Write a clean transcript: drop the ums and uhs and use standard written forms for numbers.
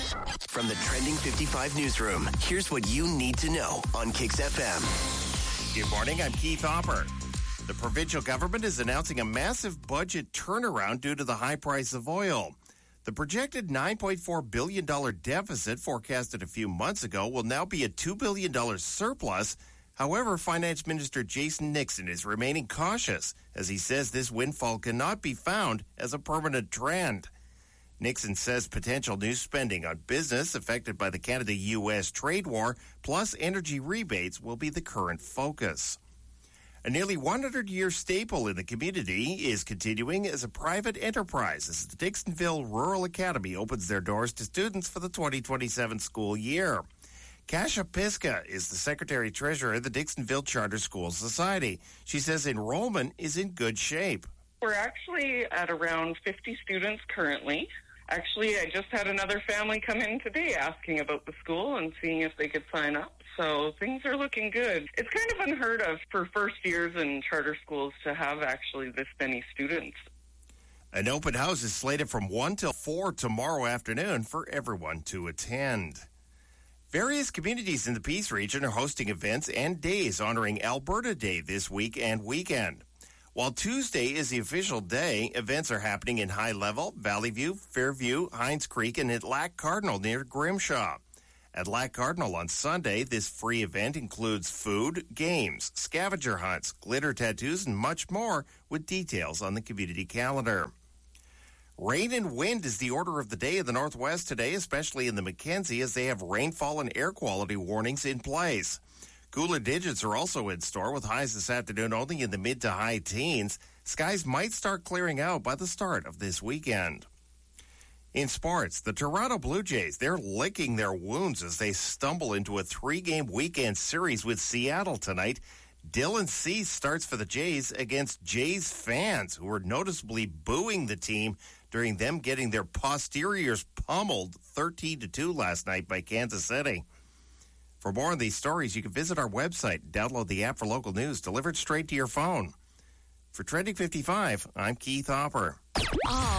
From the Trending 55 newsroom, here's what you need to know on Kicks FM. Good morning, I'm Keith Hopper. The provincial government is announcing a massive budget turnaround due to the high price of oil. The projected $9.4 billion deficit forecasted a few months ago will now be a $2 billion surplus. However, Finance Minister Jason Nixon is remaining cautious as he says this windfall cannot be found as a permanent trend. Nixon says potential new spending on business affected by the Canada-U.S. trade war plus energy rebates will be the current focus. A nearly 100-year staple in the community is continuing as a private enterprise as the Dixonville Rural Academy opens their doors to students for the 2027 school year. Kasia Piska is the Secretary-Treasurer of the Dixonville Charter School Society. She says enrollment is in good shape. We're actually at around 50 students currently. Actually, I just had another family come in today asking about the school and seeing if they could sign up. So things are looking good. It's kind of unheard of for first years in charter schools to have actually this many students. An open house is slated from 1 till 4 tomorrow afternoon for everyone to attend. Various communities in the Peace region are hosting events and days honoring Alberta Day this week and weekend. While Tuesday is the official day, events are happening in High Level, Valley View, Fairview, Hines Creek, and at Lac Cardinal near Grimshaw. At Lac Cardinal on Sunday, this free event includes food, games, scavenger hunts, glitter tattoos, and much more, with details on the community calendar. Rain and wind is the order of the day in the Northwest today, especially in the Mackenzie, as they have rainfall and air quality warnings in place. Cooler digits are also in store, with highs this afternoon only in the mid to high teens. Skies might start clearing out by the start of this weekend. In sports, the Toronto Blue Jays, they're licking their wounds as they stumble into a 3-game weekend series with Seattle tonight. Dylan Cease starts for the Jays against Jays fans who were noticeably booing the team during them getting their posteriors pummeled 13-2 last night by Kansas City. For more on these stories, you can visit our website, download the app for local news delivered straight to your phone. For Trending 55, I'm Keith Hopper.